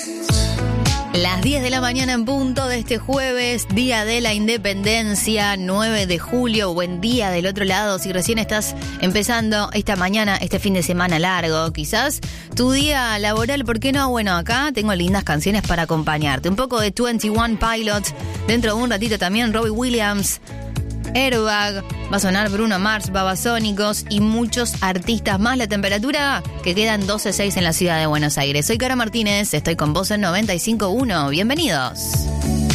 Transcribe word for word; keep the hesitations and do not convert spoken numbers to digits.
Las diez de la mañana en punto de este jueves, Día de la Independencia, nueve de julio. Buen día del otro lado. Si recién estás empezando esta mañana, este fin de semana largo, quizás tu día laboral, ¿por qué no? Bueno, acá tengo lindas canciones para acompañarte. Un poco de veintiuno Pilots, dentro de un ratito también Robbie Williams, Airbag, va a sonar Bruno Mars, Babasónicos y muchos artistas más. La temperatura que quedan doce punto seis en la ciudad de Buenos Aires. Soy Cara Martínez, estoy con vos en noventa y cinco punto uno. Bienvenidos.